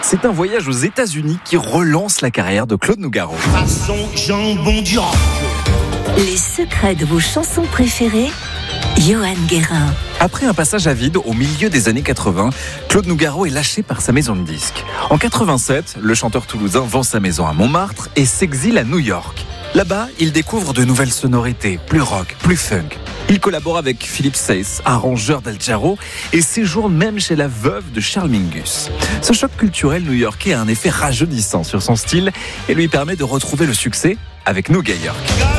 C'est un voyage aux États-Unis qui relance la carrière de Claude Nougaro. Façon jambon du rock. Les secrets de vos chansons préférées, Johan Guérin. Après un passage à vide au milieu des années 80, Claude Nougaro est lâché par sa maison de disques. En 87, le chanteur toulousain vend sa maison à Montmartre et s'exile à New York. Là-bas, il découvre de nouvelles sonorités, plus rock, plus funk. Il collabore avec Philippe Seyss, arrangeur d'Al Jarreau, et séjourne même chez la veuve de Charles Mingus. Ce choc culturel new-yorkais a un effet rajeunissant sur son style et lui permet de retrouver le succès avec Nouga York.